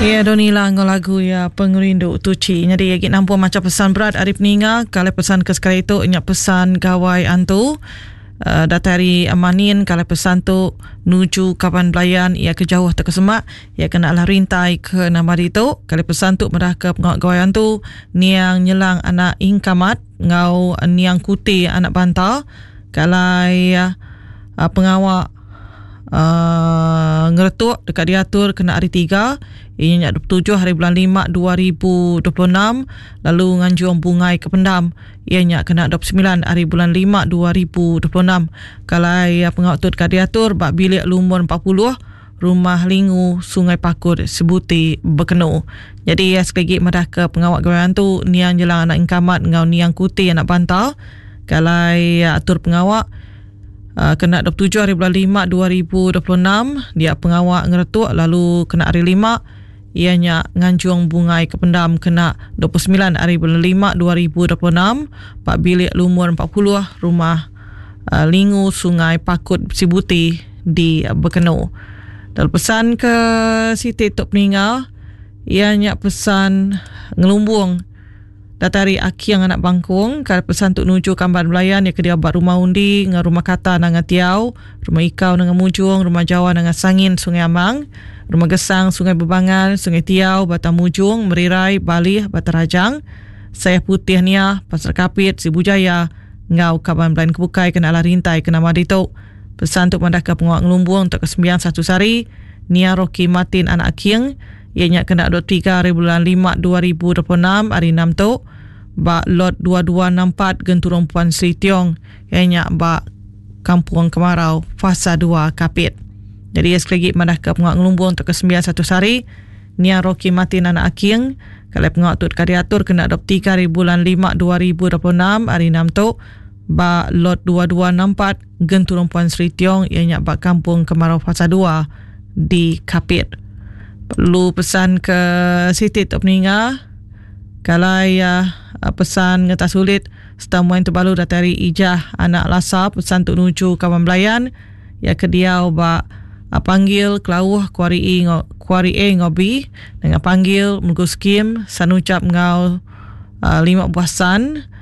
Ya, Donila ngau lagu ya pengerindu tuci. Jadi ya nampu macam pesan berat Arif Ninga. Kalau pesan ke sekali itu inyak pesan gawai antu. Datari amanin kalau pesan tu nuju kapan belayan ia ke jauh tak kesemak ia kena lah rintai ke nama itu. Kalau pesan tu merah ke pengawal gawai antu niang nyelang anak ingkamat ngau niang kuti anak bantal. Kalau pengawal ngeretuk dekat diatur kena hari 3 ianya 27 hari bulan 5 2026 lalu nganjuang bungai ke pendam ianya kena 29 hari bulan 5 2026 kalau pengawal tu dekat diatur bak bilik lumur 40 rumah Lingu Sungai Pakur Sebuti Bekenu. Jadi sekali lagi madah ke pengawal gawayan tu niang jelang anak ingkamat ngau niang kuti anak bantal kalau atur pengawal kena 27 hari bulan 5 2026 dia pengawal ngeretuk lalu kena hari 5 ianya nganjuang bungai ke pendam kena 29 hari bulan 5 2026 pak bilik lumur 40 rumah Lingu Sungai Pakut Sibuti di Bekenu. Dalam pesan ke Siti Tok Peninggal ianya pesan ngelumbung datari Akiang anak Bangkung kalau pesan tu nuju Kamban Belayan ya ke dia buat rumah undi dengan rumah kata dengan Tiau, rumah Ikau dengan Mujung, rumah Jawa dengan Sangin Sungai Amang, rumah Gesang Sungai Bebangan, Sungai Tiau, Batang Mujung, Merirai, Bali, Batarajang, Sayah Putih Nia, Pasar Kapit, Sibujaya, ngau Kamban Belayan Kebukai kena lah rintai kena maditok. Pesan tu mandah ke pengawal ngelumbung untuk ke-9 satu sari Nia Rocky Martin anak Akiang ianya kena 23 hari bulan 5 2026 hari 6 tu bak lot 2264 Genturong Puan Sri Tiong ianya bak Kampung Kemarau Fasa 2 Kapit. Jadi sekali lagi madah ke pengawal ngelumbung untuk ke-9 satu sari Nia Rocky Martin anak Akiang kalau pengawal tu diatur kena 23 hari bulan 5 2026 hari 6 tu bak lot 2264 Genturong Puan Sri Tiong ianya bak Kampung Kemarau Fasa 2 di Kapit. Perlu pesan ke Siti Tok Peninggal kalau pesan ngeta sulit setamuan terbaru datari Ijah anak Lasa pesan tu nuju Kawan Belayan ya ke dia bak panggil Kelauh Kuari Ngobi dengan panggil Mugus Kim sanucap ngau 5 buasan